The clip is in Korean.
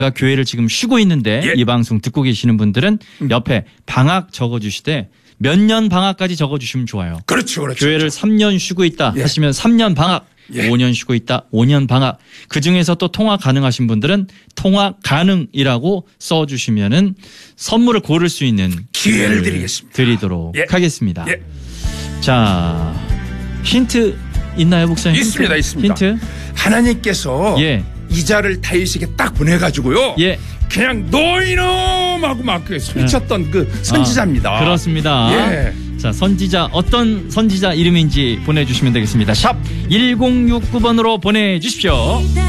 교회를 지금 쉬고 있는데 예. 이 방송 듣고 계시는 분들은 옆에 방학 적어주시되 몇 년 방학까지 적어주시면 좋아요. 그렇죠, 그렇죠. 교회를 3년 쉬고 있다 예. 하시면 3년 방학, 예. 5년 쉬고 있다 5년 방학. 그중에서 또 통화 가능하신 분들은 통화 가능이라고 써주시면은 선물을 고를 수 있는 기회를 드리겠습니다. 드리도록 예. 하겠습니다. 예. 자, 힌트 있나요, 목사님? 있습니다, 있습니다. 힌트? 하나님께서 예. 이자를 다윗에게 딱 보내가지고요. 예. 그냥 너 이놈하고 막 소리쳤던 그 선지자입니다. 그렇습니다. 예. 자, 선지자 어떤 선지자 이름인지 보내주시면 되겠습니다. 샵 1069번으로 보내주십시오.